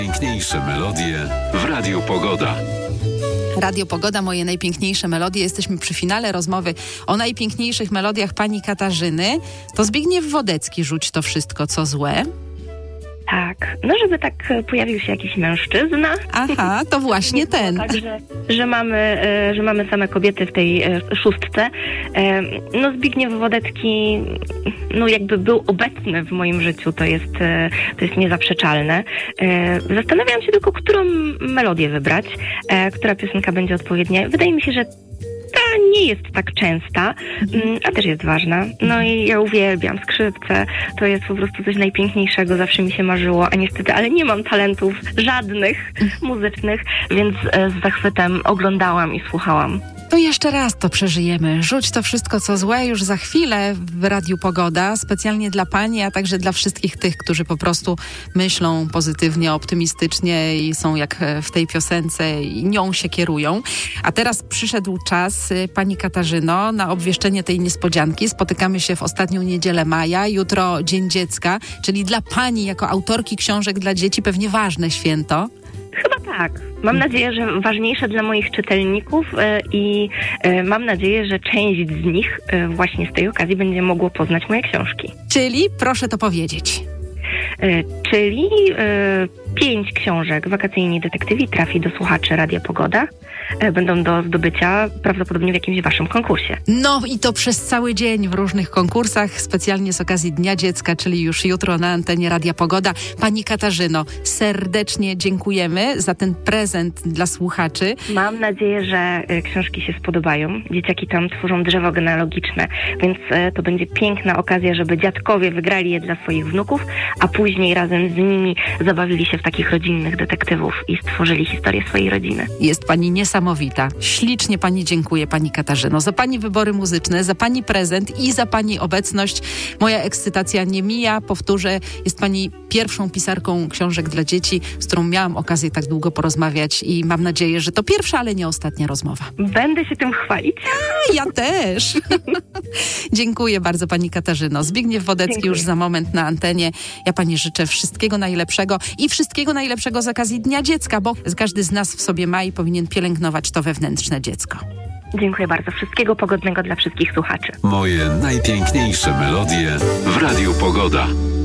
Piękniejsze melodie w Radiu Pogoda. Radio Pogoda, moje najpiękniejsze melodie. Jesteśmy przy finale rozmowy o najpiękniejszych melodiach pani Katarzyny. To Zbigniew Wodecki, Rzuć to wszystko, co złe. Tak, no żeby tak pojawił się jakiś mężczyzna. Aha, to właśnie ten. Także, że mamy same kobiety w tej szóstce. No Zbigniew Wodecki, no jakby był obecny w moim życiu, to jest niezaprzeczalne. Zastanawiałam się tylko, którą melodię wybrać, która piosenka będzie odpowiednia. Wydaje mi się, że ta nie jest tak częsta, a też jest ważna. No i ja uwielbiam skrzypce. To jest po prostu coś najpiękniejszego. Zawsze mi się marzyło, a niestety, ale nie mam talentów żadnych muzycznych, więc z zachwytem oglądałam i słuchałam. To jeszcze raz to przeżyjemy. Rzuć to wszystko, co złe, już za chwilę w Radiu Pogoda, specjalnie dla pani, a także dla wszystkich tych, którzy po prostu myślą pozytywnie, optymistycznie i są jak w tej piosence i nią się kierują. A teraz przyszedł czas, pani Katarzyno, na obwieszczenie tej niespodzianki. Spotykamy się w ostatnią niedzielę maja, jutro Dzień Dziecka, czyli dla pani jako autorki książek dla dzieci pewnie ważne święto. Chyba tak. Mam nadzieję, że ważniejsze dla moich czytelników i mam nadzieję, że część z nich właśnie z tej okazji będzie mogło poznać moje książki. Czyli proszę to powiedzieć. Czyli 5 książek Wakacyjni detektywi trafi do słuchaczy Radia Pogoda. Będą do zdobycia prawdopodobnie w jakimś waszym konkursie. No i to przez cały dzień w różnych konkursach, specjalnie z okazji Dnia Dziecka, czyli już jutro na antenie Radia Pogoda. Pani Katarzyno, serdecznie dziękujemy za ten prezent dla słuchaczy. Mam nadzieję, że książki się spodobają. Dzieciaki tam tworzą drzewo genealogiczne, więc to będzie piękna okazja, żeby dziadkowie wygrali je dla swoich wnuków, a później razem z nimi zabawili się w takich rodzinnych detektywów i stworzyli historię swojej rodziny. Jest pani niesamowita. Ślicznie pani dziękuję, pani Katarzyno, za pani wybory muzyczne, za pani prezent i za pani obecność. Moja ekscytacja nie mija. Powtórzę, jest pani pierwszą pisarką książek dla dzieci, z którą miałam okazję tak długo porozmawiać i mam nadzieję, że to pierwsza, ale nie ostatnia rozmowa. Będę się tym chwalić. Ja też. Dziękuję bardzo, pani Katarzyno. Zbigniew Wodecki Dziękuję. Już za moment na antenie. Ja pani życzę wszystkiego najlepszego i wszystkiego najlepszego z okazji Dnia Dziecka, bo każdy z nas w sobie ma i powinien pielęgnować to wewnętrzne dziecko. Dziękuję bardzo. Wszystkiego pogodnego dla wszystkich słuchaczy. Moje najpiękniejsze melodie w Radiu Pogoda.